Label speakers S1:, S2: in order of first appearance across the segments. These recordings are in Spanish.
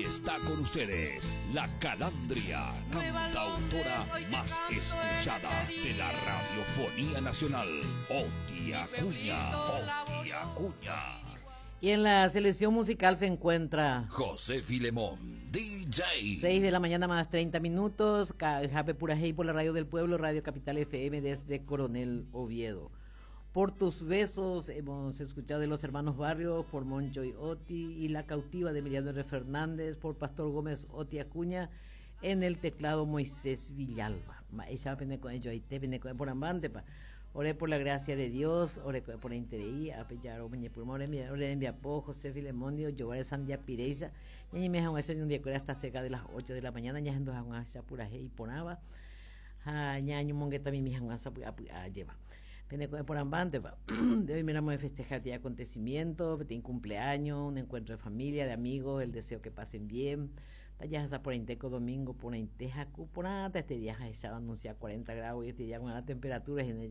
S1: está con ustedes la Calandria, cantautora más escuchada de la radiofonía nacional, Oti Acuña. Oti Acuña.
S2: Y en la selección musical se encuentra
S1: José Filemón, DJ.
S2: 6 de la mañana más 30 minutos. Jape Purajey por la Radio del Pueblo, Radio Capital FM desde Coronel Oviedo. Por tus besos hemos escuchado de los hermanos Barrios, por Moncho y Oti, y La Cautiva de Emiliano R. Fernández, por Pastor Gómez Oti Acuña, en el teclado Moisés Villalba. Por Ambante, oré por la gracia de Dios, oré por la interés, apellar, oré envía por José Filemón, Yoguare Sandia Pireisa, y me dejan un día que hasta cerca de las 8 de la mañana, ya ando a Chapuraje y Ponaba, ñaño mongueta mi hija a lleva. Por Ambante, de hoy miramos de festejar día acontecimiento, tiene cumpleaños, un encuentro de familia, de amigos, el deseo que pasen bien. Ya está por Inteco domingo, por Inteja, por nada, este día ya anuncia 40 grados y este día con la temperatura y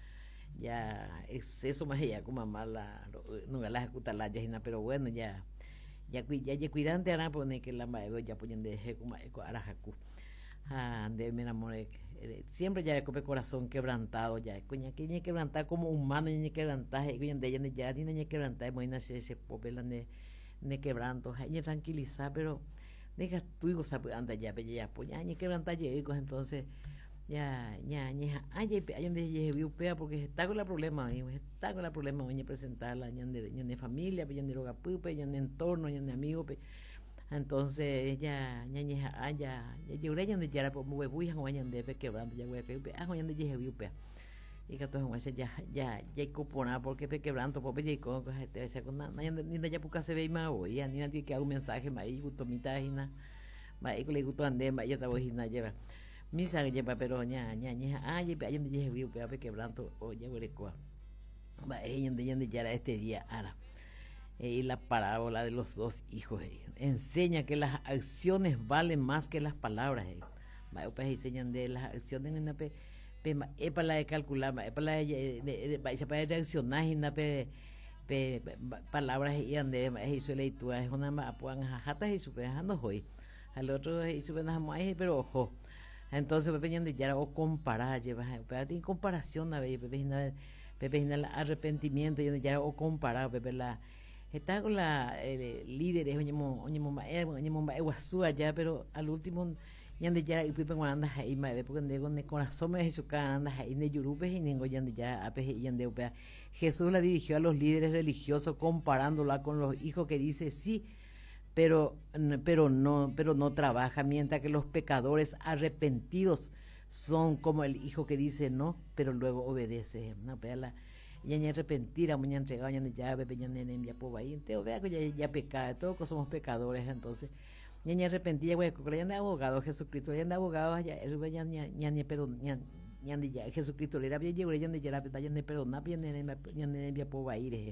S2: ya exceso más ya como mala, no las escutar la ya, pero bueno, ya cuidante ahora pone que la madre ya ponen de como arajacu. De me enamoré, siempre ya cope corazón quebrantado, ya coña que ni quebrantar como humano, ni quebrantar, y de ella ya ni quebrantar, muy nace ese popela ne quebranto, ni tranquilizar, pero deja tu hijo anda ya pues ya ni quebrantar llegos, entonces ya donde viu pea porque está con la problema, voy a presentar la de familia, ya de roga pupe, ya de entorno, ya de amigo, entonces ya lloré ya de ya por muy buija guayan de quebrando ya voy a que guayan de viu pea y que entonces ya cupona porque pe quebranto porque ya con ese con ni ya puca se ve más hoy ya ni nadie que haga un mensaje más ahí gutomita y na más le gustó ande más ya está hoy na lleva misa lleva pero ya ya de viu pea pe quebranto o ya huele coa va ella de ya este día ahora. Y la parábola de los dos hijos enseña que las acciones valen más que las palabras. Pues enseñan de las acciones en es para la de calcular, es para la de reaccionar en palabras y ande y su lectura es una puan jatas y superando hoy al otro y superando pero ojo entonces pepeñan de ya o comparar lleva en comparación a ver pepe el arrepentimiento y ya o comparar pepe la está con la líderes oñemo guasú allá pero al último yande ya y pipe cuando anda ahí más porque de corazón me su cara anda ahí de yurupes y ningo yande ya ape yande upea Jesús la dirigió a los líderes religiosos comparándola con los hijos que dice sí pero no trabaja mientras que los pecadores arrepentidos son como el hijo que dice no pero luego obedece no pea la ya ni arrepentir a muñan entregado ya ya bebe ya nene ya po ahí te vea que ya pecado todos somos pecadores entonces ya ni arrepentía güey que ya de abogado Jesucristo ya de abogado ya ni pero ni ya Jesucristo le era bien llegó ya ni perdona bien nene ya po ahí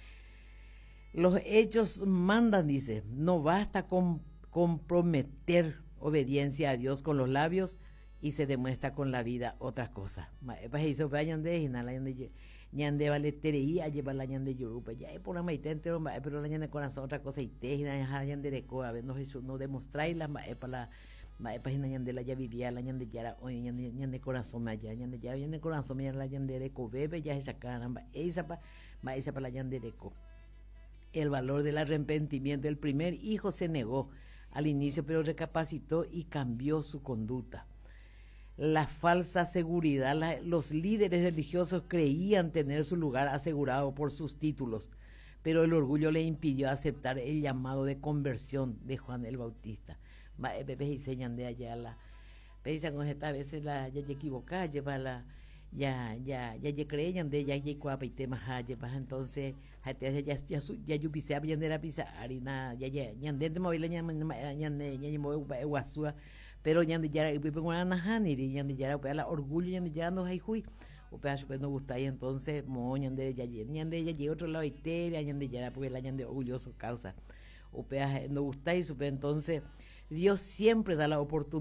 S2: los hechos mandan dice no basta con comprometer obediencia a Dios con los labios y se demuestra con la vida otras cosas. Pues eso vayan de inhala ñande vale tereía lleva la ñande yurupa ya por la maite entero pero la ñande corazón otra cosa y te ñande de co a ver no Jesús no demostráis la para la página ñande la ya vivía la ñande ya era hoy ñande corazón allá ñande corazón ya la ñande de co bebe ya esa caramba esa para la ñande de co el valor del arrepentimiento del primer hijo se negó al inicio pero recapacitó y cambió su conducta. La falsa seguridad, los líderes religiosos creían tener su lugar asegurado por sus títulos, pero el orgullo le impidió aceptar el llamado de conversión de Juan el Bautista. Y señan de allá la pensan con esta veces la ya equivocada lleva la ya creían de ya cuapa y temas lleva entonces ya yupise habían de la pizza harina ya dentro móvil ya guasúa pero ya vive con una haniri ya la orgullo ya no hay hui o pedazo no gusta y entonces moñan de ya otro lado y tele ya porque la de orgulloso causa o pedazo no gusta y entonces Dios siempre da la oportunidad